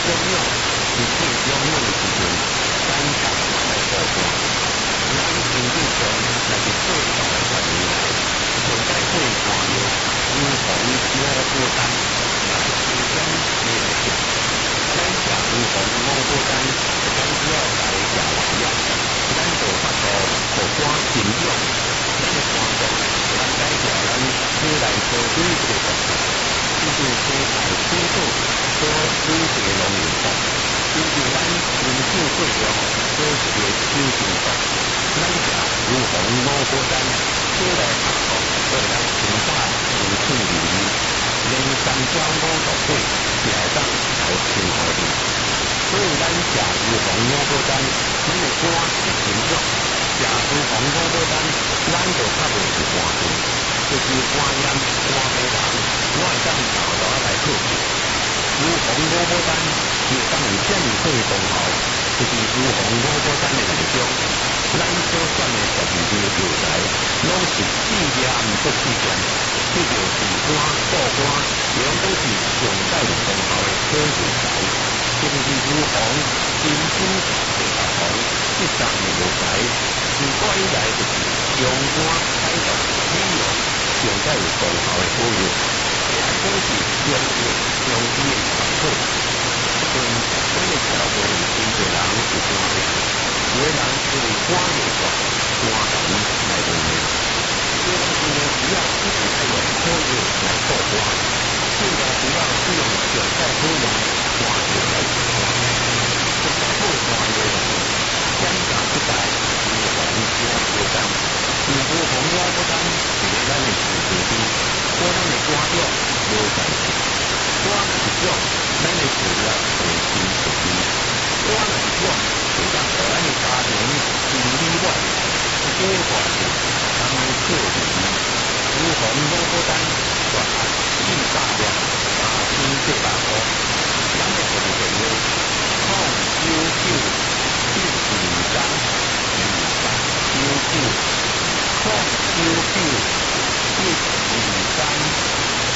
重要，是最重要的时阵，咱家来报官。咱经济上来是最大的原因来，上该最大的预防脑波单来提升你的健康。咱家预防脑波单，咱只要来食外药，咱就法度互肝减弱。咱的肝脏，咱改掉咱体内所水的动作，就是体内水素所水的容易动，就是咱人性作用所一个修正动。咱家预防脑波单，体内活动会咱生发生气如意，连三焦五毒水也会当来清好你。所以咱食预防脑波单，咱的肝是减弱。食预防脑波单，咱就较袂是肝病，就是肝炎、肝霉人，我会当大大来克服。预防脑波单是当有健康功效，就是预防脑波单的内中，咱所选的12药材，拢是试验毋过试验，这就是肝、固肝，两都是上带有功效的好药材。这就是预防心肌血压房这10个药材，如果以来就是用肝、排毒、美容上带有功效的好药，也还讲是中药、中医的传统。迄阵咱的社会真侪人有肝病，有的人因为肝炎重、肝炎来入院，所以咱今年只要一直在用好药来护肝，尽量不要使用上带好用肝药来治肝。食到好肝药的时，检查出来预防脑波单，预防脑波单是咧咱的身体边，使咱的肝脏无代谢，肝一种。